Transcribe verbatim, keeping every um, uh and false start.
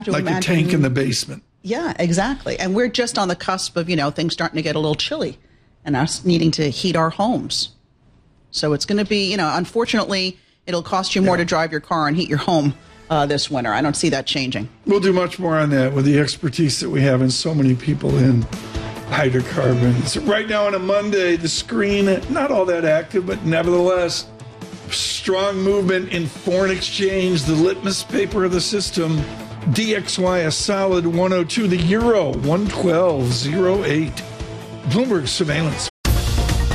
to like imagine, a tank in the basement. Yeah, exactly. And we're just on the cusp of, you know, things starting to get a little chilly and us needing to heat our homes. So it's going to be, you know, unfortunately, it'll cost you more yeah. to drive your car and heat your home uh, this winter. I don't see that changing. We'll do much more on that with the expertise that we have and so many people in hydrocarbons. Right now on a Monday, the screen, not all that active, but nevertheless, strong movement in foreign exchange, the litmus paper of the system. D X Y a solid one oh two, the euro one twelve oh eight. Bloomberg surveillance.